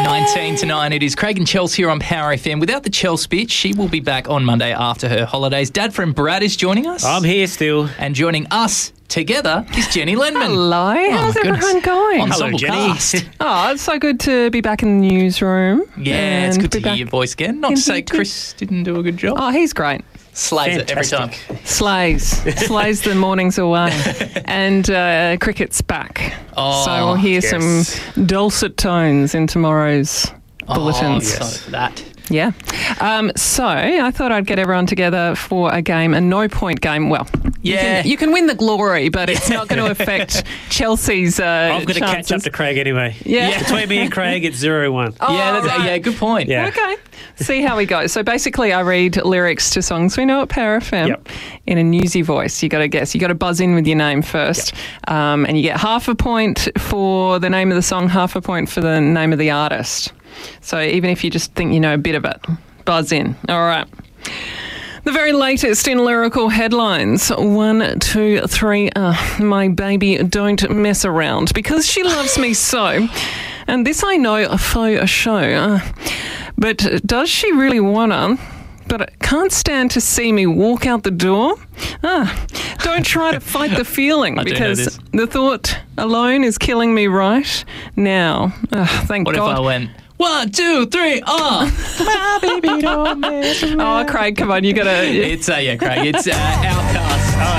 19 to 9, it is Craig and Chels here on Power FM. Without the Chels bitch, she will be back on Monday after her holidays. Dad friend Brad is joining us. I'm here still. And joining us together is Jenny Lenman. Hello, how's everyone going? Ensemble Jenny. cast. Oh, it's so good to be back in the newsroom. Yeah, it's and good to be hear back- your voice again. Not to say Chris didn't do a good job. Oh, he's great. Slays it every time. Slays the mornings away. And cricket's back. Oh, so we'll hear yes. some dulcet tones in tomorrow's bulletins. Excited for that. Yeah. So I thought I'd get everyone together for a game, a no-point game. Well, Yeah. you can win the glory, but it's not going to affect Chelsea's I'm going to chances. catch up to Craig anyway. Yeah. Between me and Craig, it's 0-1. Oh, Yeah, that's, right. yeah, good point. Yeah. Okay. See how we go. So basically, I read lyrics to songs we know at Power FM Yep. in a newsy voice. You got to guess. You got to buzz in with your name first, and you get half a point for the name of the song, half a point for the name of the artist. So even if you just think you know a bit of it, buzz in. All right. The very latest in lyrical headlines. 1, 2, 3. My baby, don't mess around because she loves me so. And this I know for sure. But does she really wanna? But I can't stand to see me walk out the door. Don't try to fight the feeling I do know because this. the thought alone is killing me right now. Thank What God. if I went, 1, 2, 3, my baby don't mess around. Oh, Craig, come on, you gotta. It's, yeah, Craig, it's Outcast. Oh,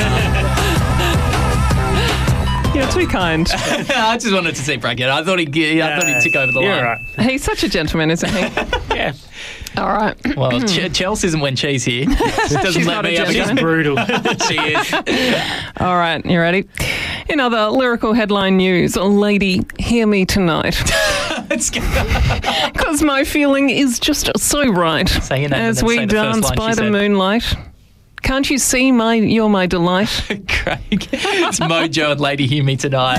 You're too kind. I just wanted to see Brad get it. I thought he'd tick over the You're line. right. He's such a gentleman, isn't he? Yeah. All right. Well, Chelsea isn't when she's here. She doesn't She's let not a me have a gentleman. She's brutal. She is. All right, you ready? In other lyrical headline news, lady, hear me tonight. Because my feeling is just so right. Say your name as and then we say the first dance line by she the said. moonlight. Can't you see you're my delight? Craig. It's Mojo and Lady Hear Me Tonight.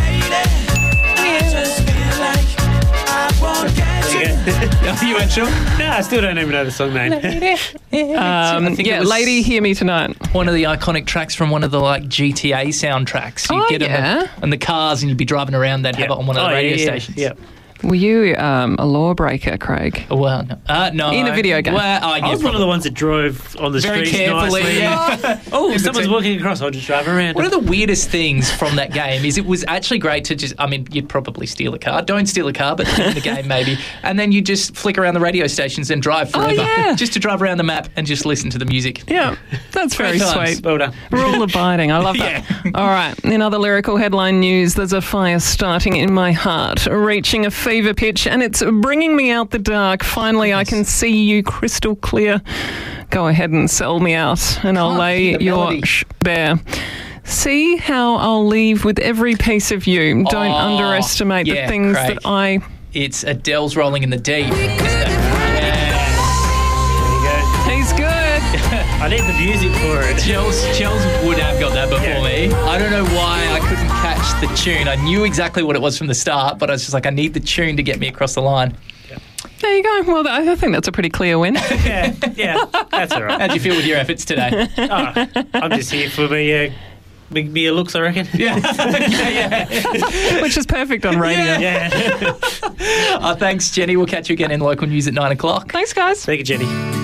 Are you unsure? No, I still don't even know the song name. I think it Yeah, was lady, hear me tonight. one of the iconic tracks from one of the GTA soundtracks. You'd Oh, get yeah. in the cars and you'd be driving around. They'd have it on one of the radio stations. Yeah. Were you a lawbreaker, Craig? Well, no. In a video game. Well, I was one of the ones that drove on the very streets carefully. nicely. Yeah. Oh, someone's walking across. I'll just drive around. One of the weirdest things from that game is it was actually great to just, I mean, you'd probably steal a car. Don't steal a car, but in the game maybe. And then you just flick around the radio stations and drive forever. yeah. Just to drive around the map and just listen to the music. Yeah, that's very Great times. sweet. Well done. Rule abiding. I love that. All right. In other lyrical headline news, there's a fire starting in my heart, reaching a fever pitch, and it's bringing me out the dark. Finally, I can see you crystal clear. Go ahead and sell me out, and I'll Can't lay hear the your melody. bare. See how I'll leave with every piece of you. Don't Oh, underestimate yeah, the things Craig. that I... It's Adele's Rolling in the Deep. There you He's good. go. I need the music for it. Chels would have got that before Yeah. me. I don't know why I couldn't catch the tune. I knew exactly what it was from the start, but I was just like, I need the tune to get me across the line. There you go. Well, I think that's a pretty clear win. Yeah, that's all right. How'd you feel with your efforts today? Oh, I'm just here for me looks, I reckon. yeah. Which is perfect on radio. Yeah. Thanks, Jenny. We'll catch you again in local news at 9 o'clock. Thanks, guys. Thank you, Jenny.